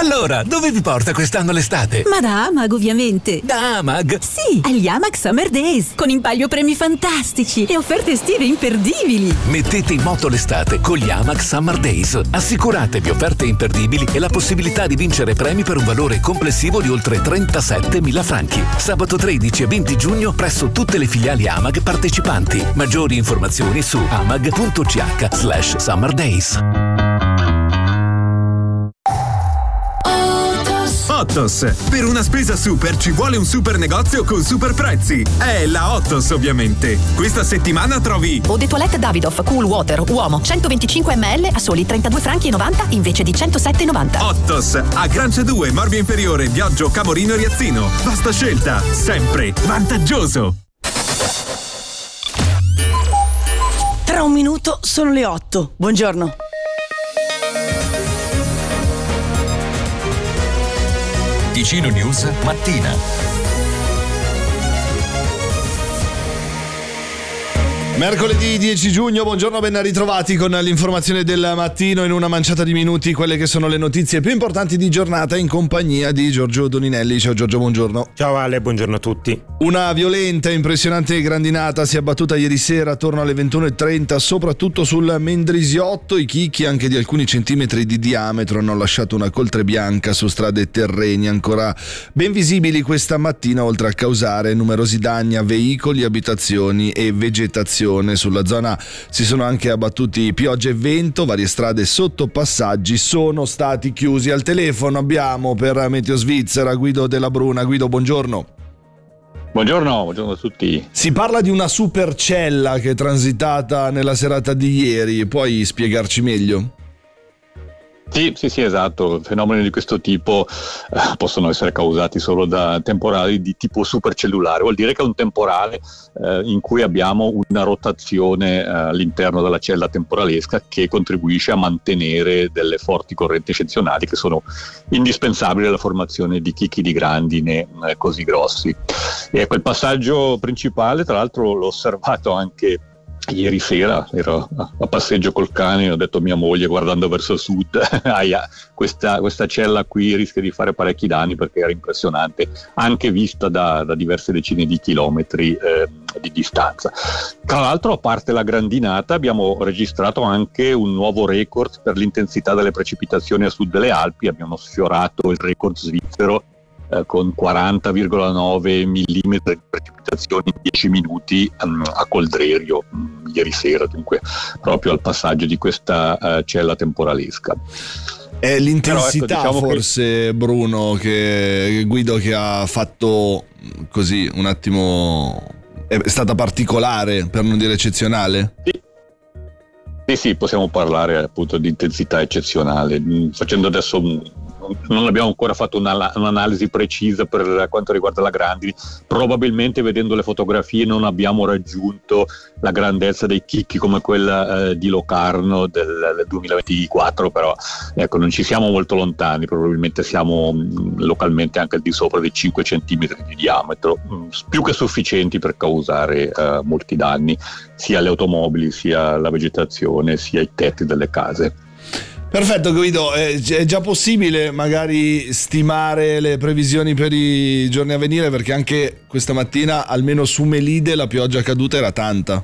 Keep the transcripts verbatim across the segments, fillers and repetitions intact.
Allora, dove vi porta quest'anno l'estate? Ma da Amag, ovviamente. Da Amag? Sì, agli Amag Summer Days, con in palio premi fantastici e offerte estive imperdibili. Mettete in moto l'estate con gli Amag Summer Days. Assicuratevi offerte imperdibili e la possibilità di vincere premi per un valore complessivo di oltre trentasettemila franchi. Sabato tredici e venti giugno presso tutte le filiali Amag partecipanti. Maggiori informazioni su amag.ch slash summer days. Ottos, per una spesa super ci vuole un super negozio con super prezzi. È la Ottos, ovviamente. Questa settimana trovi Eau de Toilette Davidoff Cool Water Uomo centoventicinque millilitri a soli trentadue franchi e novanta invece di centosette e novanta. Ottos, a Grancia due, Morbio Inferiore, Viaggio Camorino Riazzino. Vasta scelta, sempre vantaggioso. Tra un minuto sono le otto. Buongiorno. Ticino News mattina. Mercoledì dieci giugno, buongiorno, ben ritrovati con l'informazione del mattino. In una manciata di minuti quelle che sono le notizie più importanti di giornata in compagnia di Giorgio Doninelli. Ciao Giorgio, buongiorno. Ciao Ale, buongiorno a tutti. Una violenta e impressionante grandinata si è abbattuta ieri sera attorno alle ventuno e trenta, soprattutto sul Mendrisiotto. I chicchi, anche di alcuni centimetri di diametro, hanno lasciato una coltre bianca su strade e terreni ancora ben visibili questa mattina, oltre a causare numerosi danni a veicoli, abitazioni e vegetazione. Sulla zona si sono anche abbattuti pioggia e vento, varie strade sotto passaggi sono stati chiusi. Al telefono abbiamo per Meteo Svizzera Guido Della Bruna. Guido, buongiorno. Buongiorno, buongiorno a tutti. Si parla di una supercella che è transitata nella serata di ieri, puoi spiegarci meglio? Sì, sì, sì, esatto. Fenomeni di questo tipo eh, possono essere causati solo da temporali di tipo supercellulare. Vuol dire che è un temporale eh, in cui abbiamo una rotazione eh, all'interno della cella temporalesca che contribuisce a mantenere delle forti correnti eccezionali che sono indispensabili alla formazione di chicchi di grandine eh, così grossi. E quel passaggio principale, tra l'altro, l'ho osservato anche ieri sera. Ero a passeggio col cane e ho detto a mia moglie, guardando verso sud, aia, questa, questa cella qui rischia di fare parecchi danni, perché era impressionante, anche vista da, da diverse decine di chilometri eh, di distanza. Tra l'altro, a parte la grandinata, abbiamo registrato anche un nuovo record per l'intensità delle precipitazioni a sud delle Alpi. Abbiamo sfiorato il record svizzero Eh, con quaranta virgola nove millimetri di precipitazioni in dieci minuti um, a Coldrerio um, ieri sera, dunque proprio al passaggio di questa uh, cella temporalesca. È l'intensità, Però, ecco, diciamo forse che... Bruno, che Guido, che ha fatto così un attimo, è stata particolare, per non dire eccezionale? Sì. Sì, sì, possiamo parlare appunto di intensità eccezionale. Facendo adesso, non abbiamo ancora fatto una, un'analisi precisa per quanto riguarda la grandine, probabilmente vedendo le fotografie non abbiamo raggiunto la grandezza dei chicchi come quella eh, di Locarno del, del duemilaventiquattro, però ecco, non ci siamo molto lontani, probabilmente siamo mh, localmente anche al di sopra dei cinque centimetri di diametro, mh, più che sufficienti per causare eh, molti danni sia alle automobili, sia alla vegetazione, sia ai tetti delle case. Perfetto Guido, è già possibile magari stimare le previsioni per i giorni a venire, perché anche questa mattina almeno su Melide la pioggia caduta era tanta.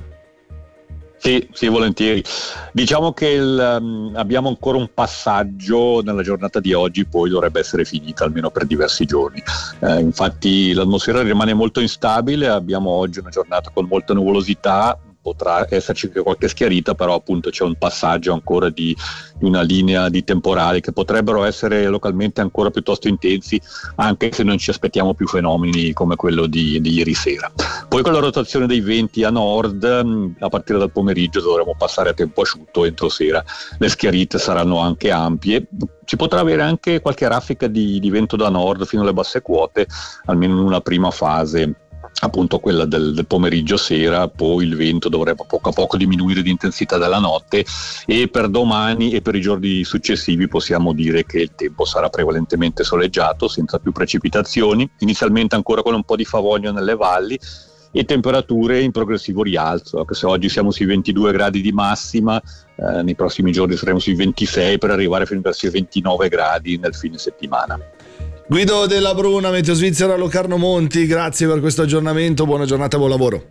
Sì, sì, volentieri. Diciamo che il, um, abbiamo ancora un passaggio nella giornata di oggi, poi dovrebbe essere finita almeno per diversi giorni. Eh, infatti l'atmosfera rimane molto instabile, abbiamo oggi una giornata con molta nuvolosità, potrà esserci anche qualche schiarita, però appunto c'è un passaggio ancora di, di una linea di temporali che potrebbero essere localmente ancora piuttosto intensi, anche se non ci aspettiamo più fenomeni come quello di, di ieri sera. Poi con la rotazione dei venti a nord, a partire dal pomeriggio dovremo passare a tempo asciutto entro sera. Le schiarite saranno anche ampie, si potrà avere anche qualche raffica di, di vento da nord fino alle basse quote, almeno in una prima fase, appunto quella del, del pomeriggio sera. Poi il vento dovrebbe poco a poco diminuire di intensità della notte, e per domani e per i giorni successivi possiamo dire che il tempo sarà prevalentemente soleggiato, senza più precipitazioni, inizialmente ancora con un po' di favogno nelle valli, e temperature in progressivo rialzo, che se oggi siamo sui ventidue gradi di massima, eh, nei prossimi giorni saremo sui ventisei per arrivare fino verso i ventinove gradi nel fine settimana. Guido Della Bruna, Meteo Svizzera, Locarno Monti, grazie per questo aggiornamento, buona giornata, buon lavoro.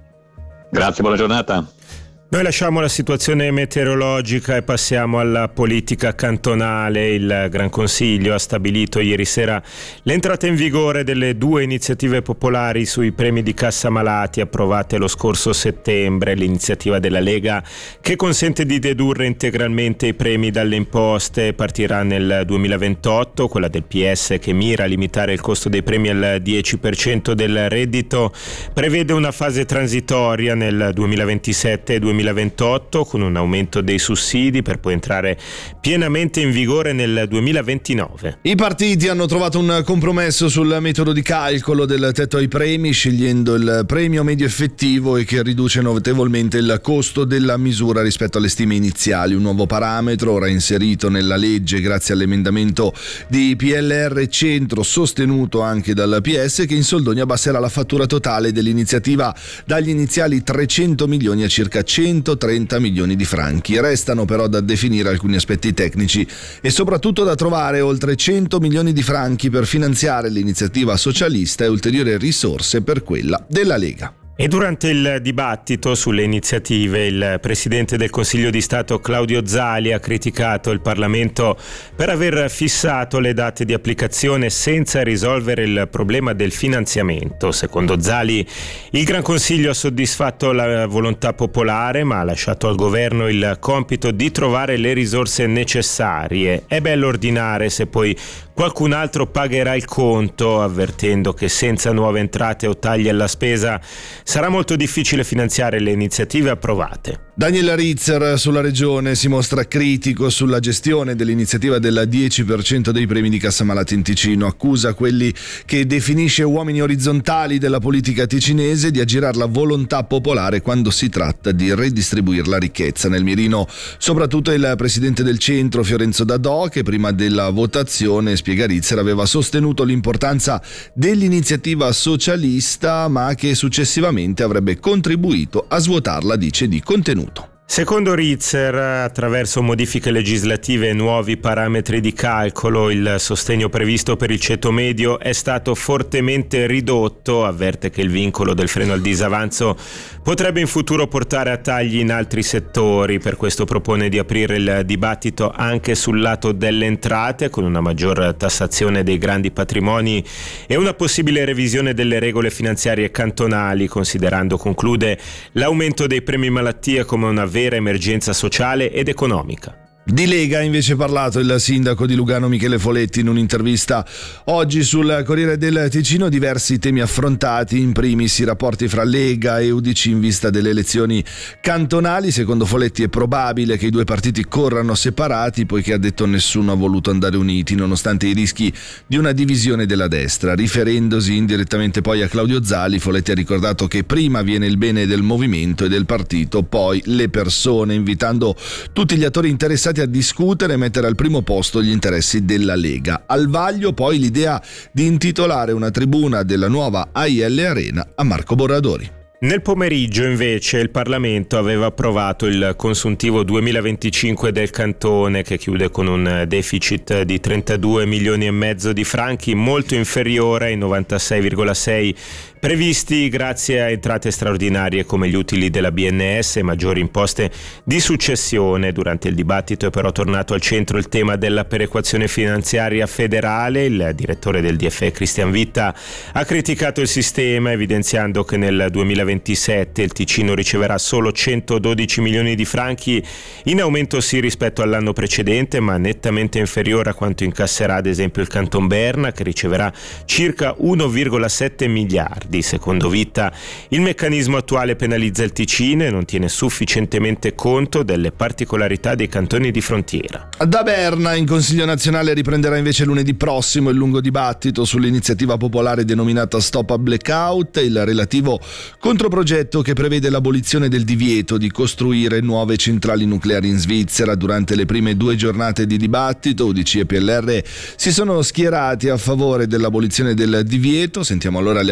Grazie, buona giornata. Noi lasciamo la situazione meteorologica e passiamo alla politica cantonale. Il Gran Consiglio ha stabilito ieri sera l'entrata in vigore delle due iniziative popolari sui premi di cassa malati approvate lo scorso settembre. L'iniziativa della Lega, che consente di dedurre integralmente i premi dalle imposte, partirà nel duemilaventotto. Quella del P S, che mira a limitare il costo dei premi al dieci per cento del reddito, prevede una fase transitoria nel duemilaventisette e duemilaventotto con un aumento dei sussidi per poi entrare pienamente in vigore nel duemilaventinove. I partiti hanno trovato un compromesso sul metodo di calcolo del tetto ai premi, scegliendo il premio medio effettivo e che riduce notevolmente il costo della misura rispetto alle stime iniziali. Un nuovo parametro ora inserito nella legge grazie all'emendamento di P L R Centro, sostenuto anche dal P S, che in soldoni abbasserà la fattura totale dell'iniziativa dagli iniziali trecento milioni a circa centotrenta milioni di franchi. Restano però da definire alcuni aspetti tecnici e soprattutto da trovare oltre cento milioni di franchi per finanziare l'iniziativa socialista e ulteriori risorse per quella della Lega. E durante il dibattito sulle iniziative, il Presidente del Consiglio di Stato Claudio Zali ha criticato il Parlamento per aver fissato le date di applicazione senza risolvere il problema del finanziamento. Secondo Zali, il Gran Consiglio ha soddisfatto la volontà popolare, ma ha lasciato al governo il compito di trovare le risorse necessarie. È bello ordinare se poi qualcun altro pagherà il conto, avvertendo che senza nuove entrate o tagli alla spesa sarà molto difficile finanziare le iniziative approvate. Daniel Rizzer sulla regione si mostra critico sulla gestione dell'iniziativa del dieci per cento dei premi di cassa malati in Ticino. Accusa quelli che definisce uomini orizzontali della politica ticinese di aggirare la volontà popolare quando si tratta di redistribuire la ricchezza. Nel mirino soprattutto il presidente del centro Fiorenzo Dadò, che prima della votazione, spiega Rizzer, aveva sostenuto l'importanza dell'iniziativa socialista, ma che successivamente avrebbe contribuito a svuotarla, dice, di contenuto. Secondo Rizzer, attraverso modifiche legislative e nuovi parametri di calcolo, il sostegno previsto per il ceto medio è stato fortemente ridotto. Avverte che il vincolo del freno al disavanzo potrebbe in futuro portare a tagli in altri settori. Per questo propone di aprire il dibattito anche sul lato delle entrate, con una maggior tassazione dei grandi patrimoni e una possibile revisione delle regole finanziarie cantonali, considerando, conclude, l'aumento dei premi malattia come una vera emergenza sociale ed economica. Di Lega ha invece parlato il sindaco di Lugano Michele Foletti in un'intervista oggi sul Corriere del Ticino. Diversi temi affrontati, in primis i rapporti fra Lega e U D C in vista delle elezioni cantonali. Secondo Foletti è probabile che i due partiti corrano separati, poiché, ha detto, nessuno ha voluto andare uniti nonostante i rischi di una divisione della destra. Riferendosi indirettamente poi a Claudio Zali, Foletti ha ricordato che prima viene il bene del movimento e del partito, poi le persone, invitando tutti gli attori interessati a discutere e mettere al primo posto gli interessi della Lega. Al vaglio poi l'idea di intitolare una tribuna della nuova A I L Arena a Marco Borradori. Nel pomeriggio invece il Parlamento aveva approvato il consuntivo duemilaventicinque del cantone, che chiude con un deficit di trentadue milioni e mezzo di franchi, molto inferiore ai novantasei virgola sei previsti grazie a entrate straordinarie come gli utili della B N S e maggiori imposte di successione. Durante il dibattito è però tornato al centro il tema della perequazione finanziaria federale. Il direttore del D F E Cristian Vitta ha criticato il sistema, evidenziando che nel duemilaventisette il Ticino riceverà solo centododici milioni di franchi, in aumento sì rispetto all'anno precedente, ma nettamente inferiore a quanto incasserà ad esempio il Canton Berna, che riceverà circa uno virgola sette miliardi. Secondo Vitta, il meccanismo attuale penalizza il Ticino e non tiene sufficientemente conto delle particolarità dei cantoni di frontiera. Da Berna, in Consiglio nazionale, riprenderà invece lunedì prossimo il lungo dibattito sull'iniziativa popolare denominata Stop a Blackout, il relativo controprogetto che prevede l'abolizione del divieto di costruire nuove centrali nucleari in Svizzera. Durante le prime due giornate di dibattito, U D C e P L R si sono schierati a favore dell'abolizione del divieto. Sentiamo allora le argomentazioni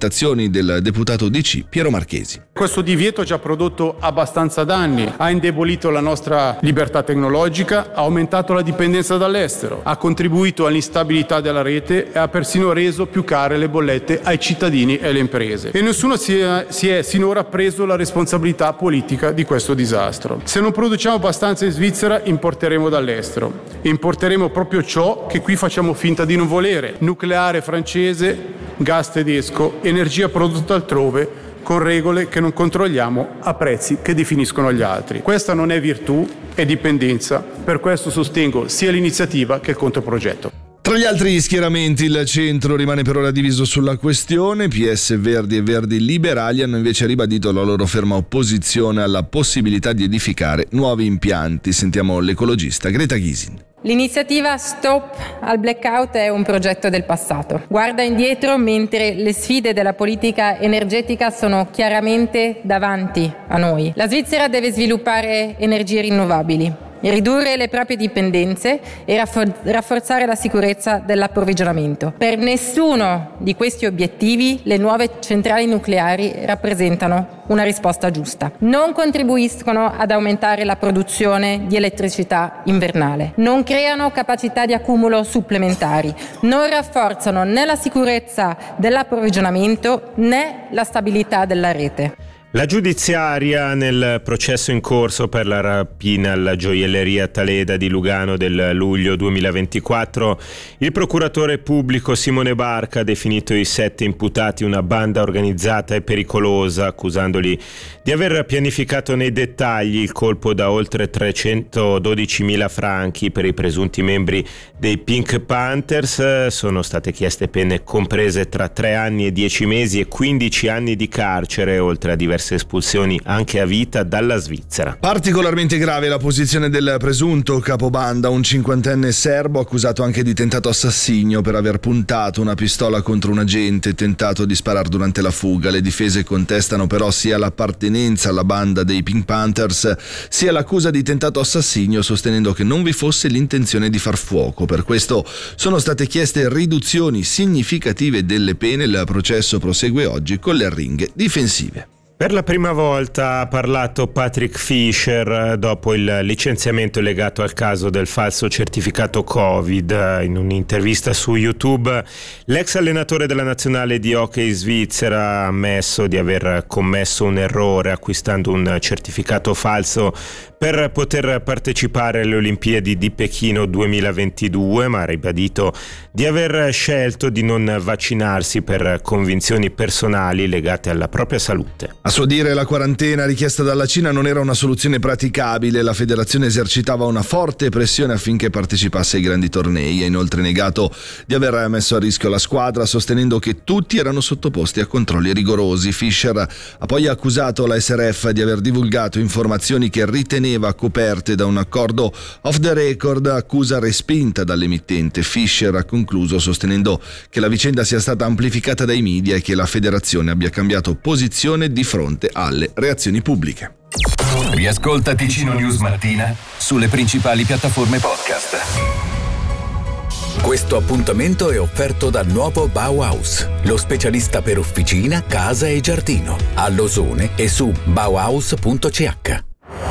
argomentazioni del deputato D C Piero Marchesi. Questo divieto ci ha prodotto abbastanza danni, ha indebolito la nostra libertà tecnologica, ha aumentato la dipendenza dall'estero, ha contribuito all'instabilità della rete e ha persino reso più care le bollette ai cittadini e alle imprese. E nessuno si è, si è sinora preso la responsabilità politica di questo disastro. Se non produciamo abbastanza in Svizzera, importeremo dall'estero. Importeremo proprio ciò che qui facciamo finta di non volere: nucleare francese, gas tedesco, energia prodotta altrove, con regole che non controlliamo a prezzi che definiscono gli altri. Questa non è virtù, è dipendenza. Per questo sostengo sia l'iniziativa che il controprogetto. Tra gli altri schieramenti il centro rimane per ora diviso sulla questione. P S Verdi e Verdi Liberali hanno invece ribadito la loro ferma opposizione alla possibilità di edificare nuovi impianti. Sentiamo l'ecologista Greta Gysin. L'iniziativa Stop al Blackout è un progetto del passato. Guarda indietro mentre le sfide della politica energetica sono chiaramente davanti a noi. La Svizzera deve sviluppare energie rinnovabili, ridurre le proprie dipendenze e raffor- rafforzare la sicurezza dell'approvvigionamento. Per nessuno di questi obiettivi le nuove centrali nucleari rappresentano una risposta giusta. Non contribuiscono ad aumentare la produzione di elettricità invernale, non creano capacità di accumulo supplementari, non rafforzano né la sicurezza dell'approvvigionamento né la stabilità della rete. La giudiziaria nel processo in corso per la rapina alla gioielleria Taleda di Lugano del luglio duemilaventiquattro, il procuratore pubblico Simone Barca ha definito i sette imputati una banda organizzata e pericolosa, accusandoli di aver pianificato nei dettagli il colpo da oltre trecentododicimila franchi per i presunti membri dei Pink Panthers. Sono state chieste pene comprese tra tre anni e dieci mesi e quindici anni di carcere, oltre a diverse espulsioni anche a vita dalla Svizzera. Particolarmente grave la posizione del presunto capobanda, un cinquantenne serbo accusato anche di tentato assassinio per aver puntato una pistola contro un agente e tentato di sparare durante la fuga. Le difese contestano però sia l'appartenenza alla banda dei Pink Panthers sia l'accusa di tentato assassinio, sostenendo che non vi fosse l'intenzione di far fuoco. Per questo sono state chieste riduzioni significative delle pene. Il processo prosegue oggi con le arringhe difensive. Per la prima volta ha parlato Patrick Fischer dopo il licenziamento legato al caso del falso certificato Covid. In un'intervista su YouTube, l'ex allenatore della nazionale di hockey svizzera ha ammesso di aver commesso un errore acquistando un certificato falso per poter partecipare alle Olimpiadi di Pechino duemilaventidue, ma ha ribadito di aver scelto di non vaccinarsi per convinzioni personali legate alla propria salute. A suo dire, la quarantena richiesta dalla Cina non era una soluzione praticabile. La federazione esercitava una forte pressione affinché partecipasse ai grandi tornei. Ha inoltre negato di aver messo a rischio la squadra, sostenendo che tutti erano sottoposti a controlli rigorosi. Fischer ha poi accusato la S R F di aver divulgato informazioni che riteneva coperte da un accordo off the record, accusa respinta dall'emittente. Fischer ha concluso sostenendo che la vicenda sia stata amplificata dai media e che la federazione abbia cambiato posizione di fronte alle reazioni pubbliche. Riascolta Ticino News Mattina sulle principali piattaforme podcast. Questo appuntamento è offerto dal nuovo Bauhaus, lo specialista per officina, casa e giardino, a Losone e su bauhaus punto c h.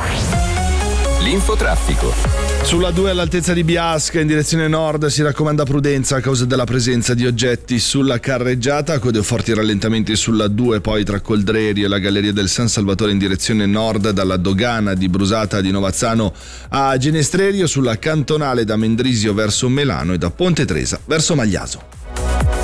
L'infotraffico. Sulla due all'altezza di Biasca in direzione nord si raccomanda prudenza a causa della presenza di oggetti sulla carreggiata, con forti rallentamenti sulla due poi tra Coldreri e la Galleria del San Salvatore in direzione nord, dalla dogana di Brusata di Novazzano a Genestrerio, sulla cantonale da Mendrisio verso Melano e da Ponte Tresa verso Magliaso.